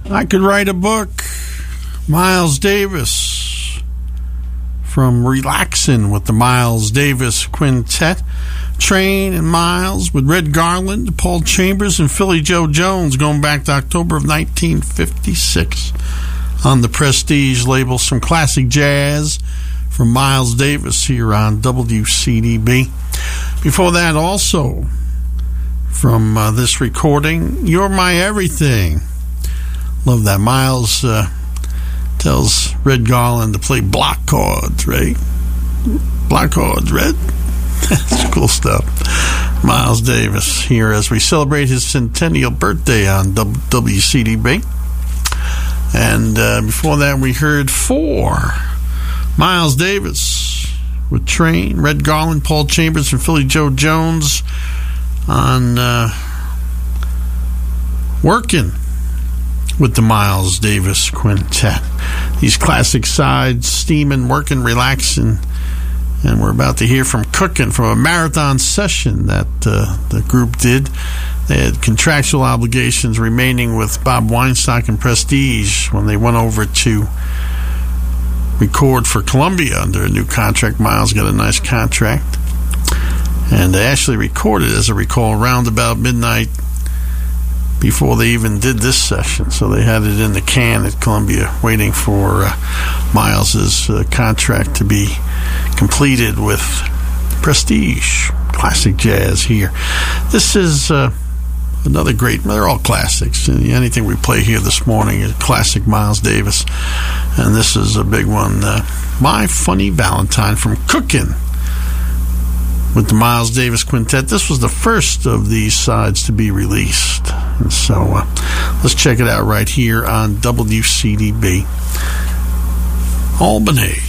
I could write a book. Miles Davis from Relaxin' with the Miles Davis Quintet. Train and Miles with Red Garland, Paul Chambers, and Philly Joe Jones going back to October of 1956 on the Prestige label. Some classic jazz from Miles Davis here on WCDB. Before that, also from this recording, You're My Everything. Love that. Miles tells Red Garland to play block chords, right? Block chords, Red. That's cool stuff. Miles Davis here as we celebrate his centennial birthday on WCDB. And before that, we heard Miles Davis with Train, Red Garland, Paul Chambers, and Philly Joe Jones on Working with the Miles Davis Quintet. These classic sides, steaming, working, relaxing. And we're about to hear from Cookin' from a marathon session that the group did. They had contractual obligations remaining with Bob Weinstock and Prestige when they went over to record for Columbia under a new contract. Miles got a nice contract. And they actually recorded, as I recall, around about midnight before they even did this session. So they had it in the can at Columbia waiting for Miles's contract to be completed with Prestige. Classic jazz here. This is another great, they're all classics. Anything we play here this morning is classic Miles Davis. And this is a big one, My Funny Valentine from Cookin' with the Miles Davis Quintet. This was the first of these sides to be released. And so let's check it out right here on WCDB Albany.